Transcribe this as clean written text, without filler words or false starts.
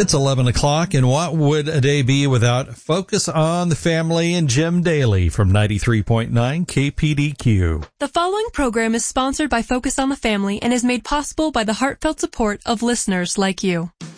It's 11 o'clock, and what would a day be without Focus on the Family and Jim Daly from 93.9 KPDQ. The following program is sponsored by Focus on the Family and is made possible by the heartfelt support of listeners like you.